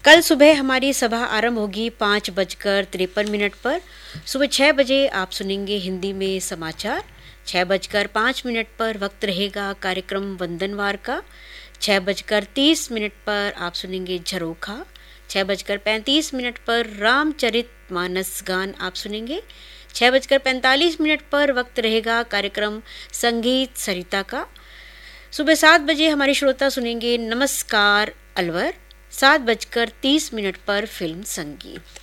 कल सुबह हमारी सभा आरंभ होगी 5:53 पर। सुबह 6 बजे आप सुनेंगे हिंदी में समाचार। 6:05 पर वक्त रहेगा कार्यक्रम वंदनवार का। 6:30 पर आप सुनेंगे झरोखा। 6:35 पर रामचरित मानस गान आप सुनेंगे। 6:45 पर वक्त रहेगा कार्यक्रम संगीत सरिता का। सुबह 7 बजे हमारे श्रोता सुनेंगे नमस्कार अलवर। 7:30 पर फिल्म संगीत।